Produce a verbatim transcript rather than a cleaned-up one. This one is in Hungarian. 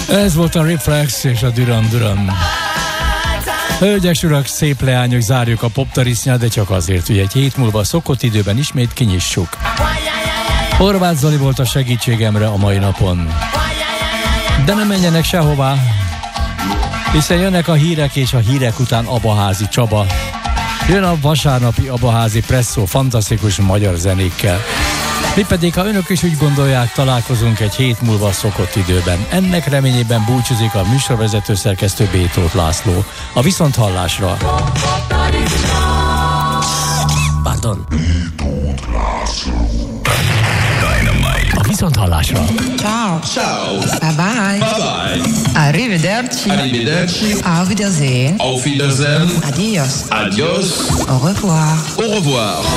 Ez volt a Reflex és a Duran Duran. Hölgyes urak, szép leányok, zárjuk a poptarisznyát, de csak azért, hogy egy hét múlva szokott időben ismét kinyissuk. Horváth Zoli volt a segítségemre a mai napon. De ne menjenek sehová, hiszen jönnek a hírek, és a hírek után Abaházi Csaba. Jön a vasárnapi Abaházi Presszó fantasztikus magyar zenékkel. Mi pedig, ha önök is úgy gondolják, találkozunk egy hét múlva szokott időben. Ennek reményében búcsúzik a műsorvezető szerkesztő B. Tóth László. A viszonthallásra. Pardon. A viszonthallásra. Ciao. Ciao. Bye bye. Bye bye. Arrivederci. Arrivederci. Auf Wiedersehen. Auf Wiedersehen. Adios. Adios. Au revoir. Au revoir.